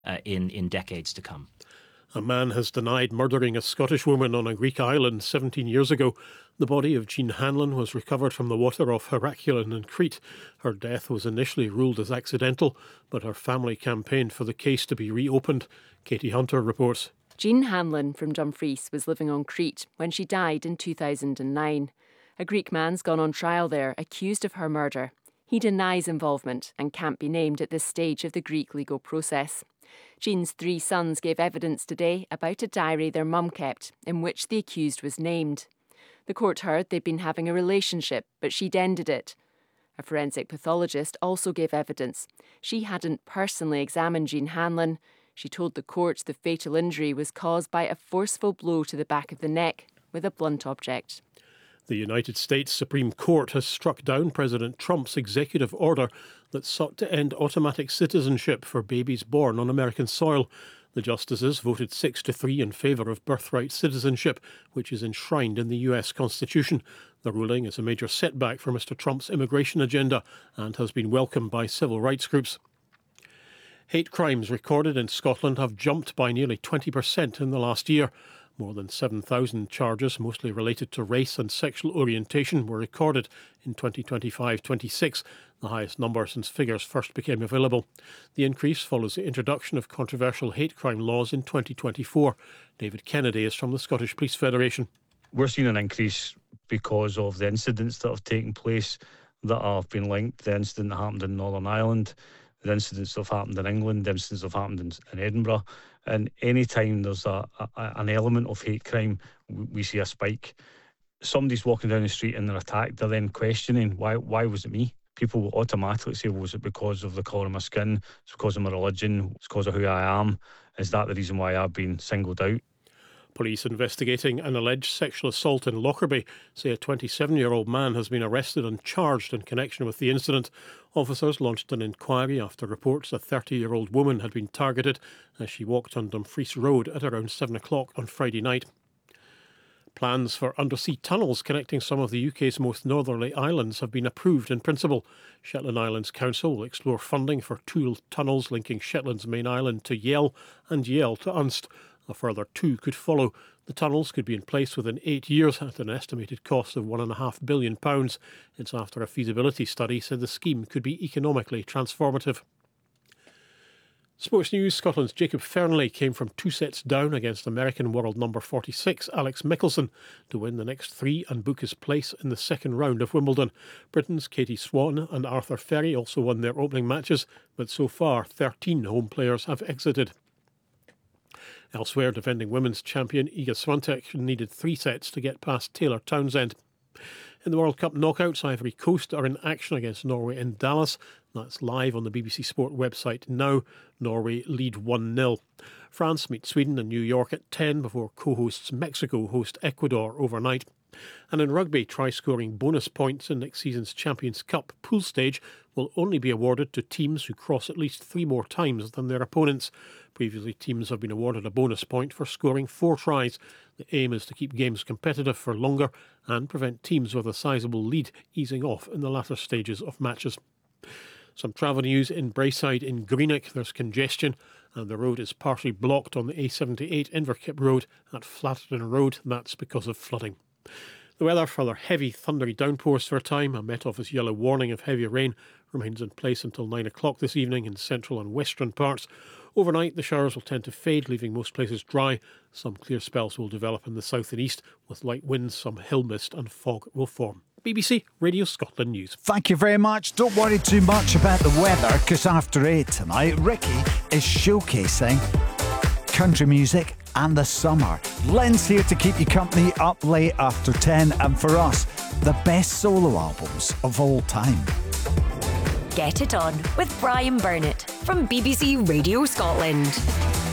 in decades to come. A man has denied murdering a Scottish woman on a Greek island 17 years ago. The body of Jean Hanlon was recovered from the water off Heracleon in Crete. Her death was initially ruled as accidental, but her family campaigned for the case to be reopened. Katie Hunter reports. Jean Hanlon from Dumfries was living on Crete when she died in 2009. A Greek man's gone on trial there, accused of her murder. He denies involvement and can't be named at this stage of the Greek legal process. Jean's 3 sons gave evidence today about a diary their mum kept, in which the accused was named. The court heard they'd been having a relationship, but she'd ended it. A forensic pathologist also gave evidence. She hadn't personally examined Jean Hanlon. She told the court the fatal injury was caused by a forceful blow to the back of the neck with a blunt object. The United States Supreme Court has struck down President Trump's executive order that sought to end automatic citizenship for babies born on American soil. The justices voted 6-3 in favour of birthright citizenship, which is enshrined in the US Constitution. The ruling is a major setback for Mr Trump's immigration agenda and has been welcomed by civil rights groups. Hate crimes recorded in Scotland have jumped by nearly 20% in the last year. More than 7,000 charges, mostly related to race and sexual orientation, were recorded in 2025-26, the highest number since figures first became available. The increase follows the introduction of controversial hate crime laws in 2024. David Kennedy is from the Scottish Police Federation. We're seeing an increase because of the incidents that have taken place that have been linked. The incident that happened in Northern Ireland, the incidents that have happened in England, the incidents that have happened in Edinburgh. And any time there's an element of hate crime, we see a spike. Somebody's walking down the street and they're attacked, they're then questioning, why was it me? People will automatically say, well, was it because of the colour of my skin? It's because of my religion? It's because of who I am? Is that the reason why I've been singled out? Police investigating an alleged sexual assault in Lockerbie say a 27-year-old man has been arrested and charged in connection with the incident. Officers launched an inquiry after reports a 30-year-old woman had been targeted as she walked on Dumfries Road at around 7 o'clock on Friday night. Plans for undersea tunnels connecting some of the UK's most northerly islands have been approved in principle. Shetland Islands Council will explore funding for 2 tunnels linking Shetland's main island to Yell and Yell to Unst. A further 2 could follow. The tunnels could be in place within 8 years at an estimated cost of £1.5 billion. It's after a feasibility study said the scheme could be economically transformative. Sports news. Scotland's Jacob Fernley came from 2 sets down against American world number 46 Alex Mickelson to win the next 3 and book his place in the second round of Wimbledon. Britain's Katie Swan and Arthur Ferry also won their opening matches, but so far 13 home players have exited. Elsewhere, defending women's champion Iga Swiatek needed 3 sets to get past Taylor Townsend. In the World Cup knockouts, Ivory Coast are in action against Norway in Dallas. That's live on the BBC Sport website now. Norway lead 1-0. France meet Sweden in New York at 10 before co-hosts Mexico host Ecuador overnight. And in rugby, try-scoring bonus points in next season's Champions Cup pool stage will only be awarded to teams who cross at least 3 more times than their opponents. Previously, teams have been awarded a bonus point for scoring 4 tries. The aim is to keep games competitive for longer and prevent teams with a sizable lead easing off in the latter stages of matches. Some travel news in Braeside in Greenock. There's congestion and the road is partially blocked on the A78 Inverkip Road at Flatterton Road. That's because of flooding. The weather, further heavy thundery downpours for a time. A Met Office yellow warning of heavier rain remains in place until 9 o'clock this evening in central and western parts. Overnight, the showers will tend to fade, leaving most places dry. Some clear spells will develop in the south and east. With light winds, some hill mist and fog will form. BBC Radio Scotland News. Thank you very much. Don't worry too much about the weather, because after 8 tonight, Ricky is showcasing country music and the summer. Len's here to keep you company up late after 10, and for us, the best solo albums of all time. Get It On with Brian Burnett from BBC Radio Scotland.